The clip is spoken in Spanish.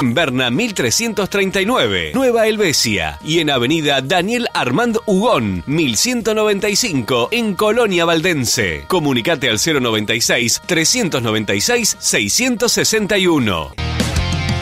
en Berna 1339, Nueva Helvecia, y en avenida Daniel Armand Hugón 1195 en Colonia Valdense. Comunicate al 096 396 661.